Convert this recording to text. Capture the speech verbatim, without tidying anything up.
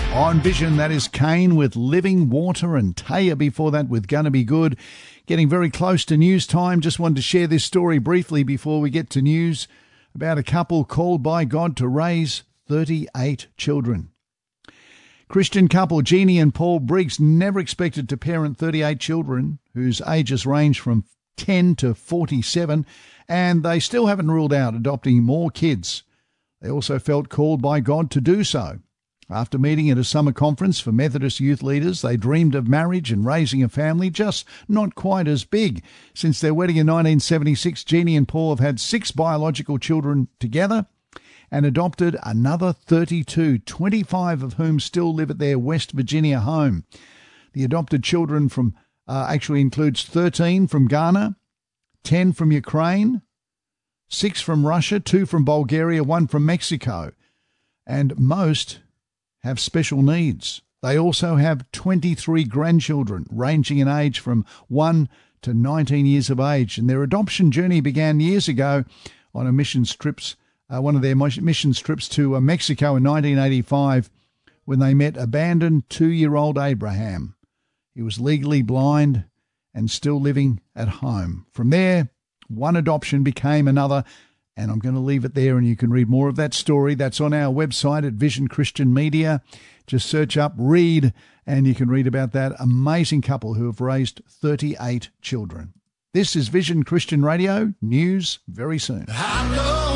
On Vision, that is Kane with Living Water and Taya before that with Gonna Be Good. Getting very close to news time. Just wanted to share this story briefly before we get to news about a couple called by God to raise thirty-eight children. Christian couple Jeannie and Paul Briggs never expected to parent thirty-eight children whose ages range from ten to forty-seven, and they still haven't ruled out adopting more kids. They also felt called by God to do so. After meeting at a summer conference for Methodist youth leaders, they dreamed of marriage and raising a family, just not quite as big. Since their wedding in nineteen seventy-six, Jeannie and Paul have had six biological children together and adopted another thirty-two, twenty-five of whom still live at their West Virginia home. The adopted children from uh, actually includes thirteen from Ghana, ten from Ukraine, six from Russia, two from Bulgaria, one from Mexico, and most have special needs. They also have twenty-three grandchildren, ranging in age from one to nineteen years of age, and their adoption journey began years ago on a mission trips, uh, one of their mission trips to uh, Mexico in nineteen eighty-five, when they met abandoned two-year-old Abraham. He was legally blind and still living at home. From there, one adoption became another, and I'm going to leave it there, and you can read more of that story. That's on our website at Vision Christian Media. Just search up Read, and you can read about that amazing couple who have raised thirty-eight children. This is Vision Christian Radio. News very soon.